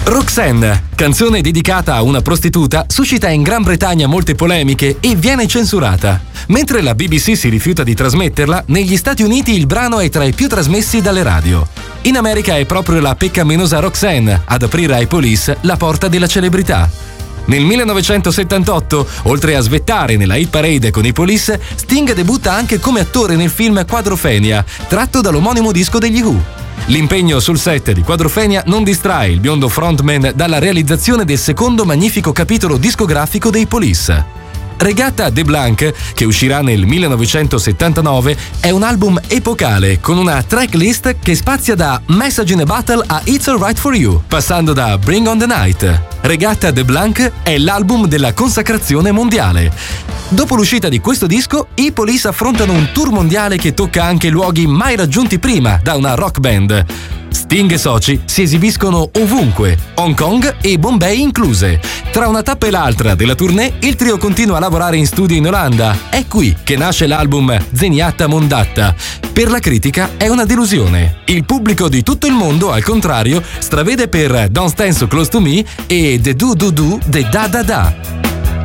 Roxanne, canzone dedicata a una prostituta, suscita in Gran Bretagna molte polemiche e viene censurata. Mentre la BBC si rifiuta di trasmetterla, negli Stati Uniti il brano è tra i più trasmessi dalle radio. In America è proprio la peccaminosa Roxanne ad aprire ai Police la porta della celebrità. Nel 1978, oltre a svettare nella hit parade con i Police, Sting debutta anche come attore nel film Quadrophenia, tratto dall'omonimo disco degli Who. L'impegno sul set di Quadrophenia non distrae il biondo frontman dalla realizzazione del secondo magnifico capitolo discografico dei Police. Regatta de Blanc, che uscirà nel 1979, è un album epocale con una tracklist che spazia da Message in a Battle a It's Alright for You, passando da Bring on the Night. Regatta de Blanc è l'album della consacrazione mondiale. Dopo l'uscita di questo disco, i Police affrontano un tour mondiale che tocca anche luoghi mai raggiunti prima da una rock band. Sting e soci si esibiscono ovunque, Hong Kong e Bombay incluse. Tra una tappa e l'altra della tournée, il trio continua a lavorare in studio in Olanda. È qui che nasce l'album Zeniatta Mondatta. Per la critica è una delusione. Il pubblico di tutto il mondo, al contrario, stravede per Don't Stand So Close to Me e The Do Do Do The Da Da Da.